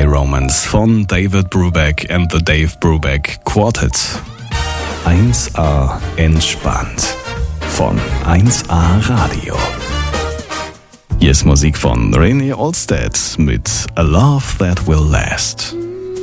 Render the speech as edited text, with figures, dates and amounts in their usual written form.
Romance von David Brubeck and the Dave Brubeck Quartet. 1A entspannt von 1A Radio. Hier ist Musik von René Olstead mit A Love That Will Last.